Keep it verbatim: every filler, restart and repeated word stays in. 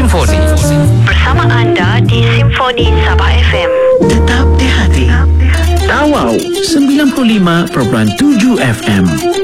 Simfoni. Bersama anda di Simfoni Sabah F M. Tetap di hati. Tawau sembilan puluh lima perpuluhan tujuh F M.